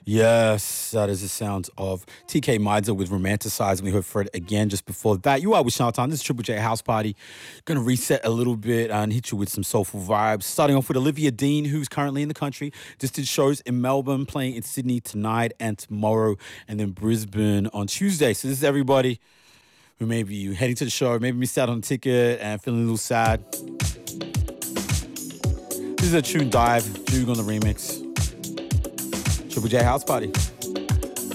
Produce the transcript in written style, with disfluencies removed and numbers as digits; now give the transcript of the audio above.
Yes, that is the sound of TK Mizer with Romanticize. And we heard Fred again just before that. You are with Shantan. This is Triple J House Party. Gonna reset a little bit and hit you with some soulful vibes. Starting off with Olivia Dean, who's currently in the country. Just did shows in Melbourne, playing in Sydney tonight and tomorrow, and then Brisbane on Tuesday. So this is everybody who may be heading to the show, maybe missed out on a ticket and feeling a little sad. This is a tune Dive, Juke on the remix. Triple J House Party.